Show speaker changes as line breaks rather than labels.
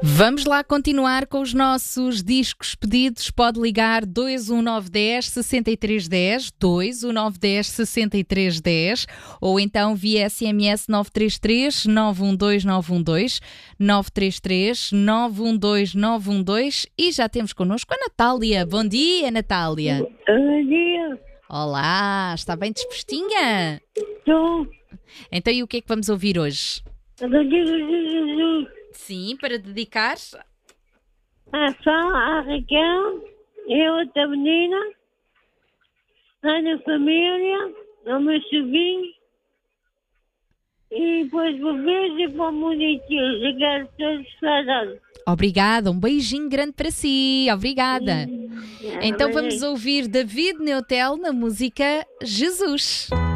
Vamos lá continuar com os nossos discos pedidos. Pode ligar 21910 6310, 21910 6310, ou então via SMS 933 912 912, 933 912 912. E já temos connosco a Natália. Bom dia, Natália.
Bom dia.
Olá, está bem dispostinha?
Estou.
Então, e o que é que vamos ouvir hoje?
Eu digo Jesus.
Sim, para dedicar.
A Sol, a Raquel, eu, outra menina, a minha família, o meu sobrinho, e depois vou ver e para o mundo inteiro. Obrigado a todos os.
Obrigada, um beijinho grande para si. Obrigada. Então vamos ouvir David Neutel na música Jesus.